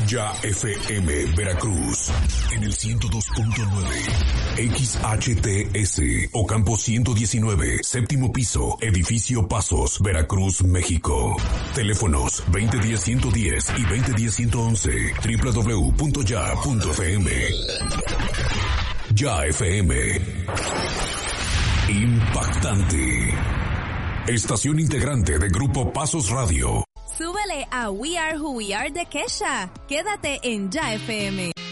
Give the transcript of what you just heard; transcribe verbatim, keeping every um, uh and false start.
Ya F M Veracruz en el ciento dos punto nueve, X H T S Ocampo ciento diecinueve, séptimo piso, edificio Pasos, Veracruz, México. Teléfonos veinte diez ciento diez y veinte diez ciento once, doble u doble u doble u punto ya punto f m. Ya F M. Impactante. Estación integrante de Grupo Pasos Radio. Súbele a We Are Who We Are de Kesha. Quédate en Ya F M.